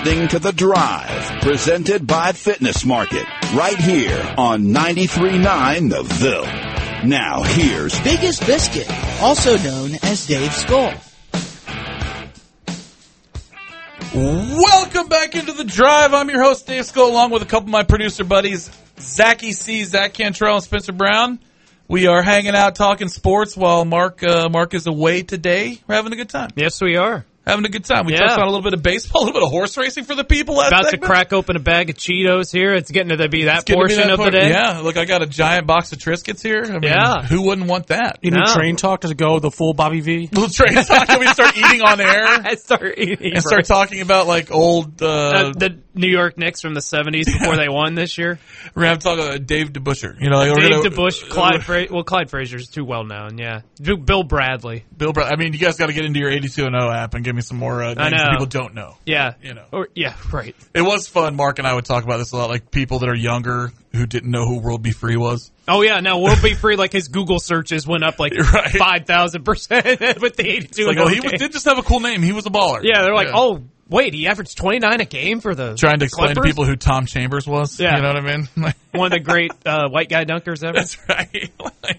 To The Drive, presented by Fitness Market, right here on 93.9 The Ville. Now, here's Biggest Biscuit, also known as Dave Skull. Welcome back into The Drive. I'm your host, Dave Skull, along with a couple of my producer buddies, Zachy C., Zach Cantrell, and Spencer Brown. We are hanging out talking sports while Mark is away today. We're having a good time. Yes, we are. Having a good time. We touched on a little bit of baseball, a little bit of horse racing for the people last About segment. to crack open a bag of Cheetos here. It's getting to be that portion of the day. Yeah, look, I got a giant box of Triscuits here. I mean, who wouldn't want that? You need train talk to go the full Bobby V? Little train talk. Can we start eating on air? I start eating. And start talking about, like, old... the New York Knicks from the 70s before they won this year. We're going to have to talk about Dave DeBuscher. You know, like Dave DeBusch, Clyde Frazier's too well known, yeah. Bill Bradley. I mean, you guys got to get into your 82.0 app and give me some more names that people don't know. Yeah. You know. Yeah, right. It was fun. Mark and I would talk about this a lot, like people that are younger who didn't know who World Be Free was. Oh, yeah. No, World Be Free, like his Google searches went up like 5,000% with the 82. Like, he did just have a cool name. He was a baller. Yeah, they're like, oh, wait, he averaged 29 a game for the Trying to explain Clippers? to people who Tom Chambers was. Yeah. You know what I mean? One of the great white guy dunkers ever. That's right.